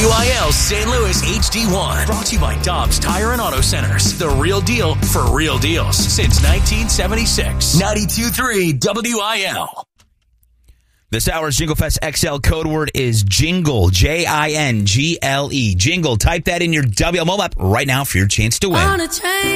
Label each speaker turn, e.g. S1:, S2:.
S1: WIL St. Louis HD1. Brought to you by Dobbs Tire and Auto Centers. The real deal for real deals since 1976. 92.3 WIL.
S2: This hour's Jingle Fest XL code word is jingle, Jingle. Jingle. Type that in your WIL mobile app right now for your chance to win.